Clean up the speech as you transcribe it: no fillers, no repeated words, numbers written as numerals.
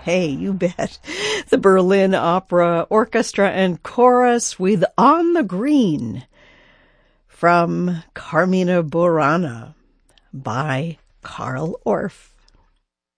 Hey, you bet. The Berlin Opera Orchestra and Chorus with On the Green from Carmina Burana by Carl Orff.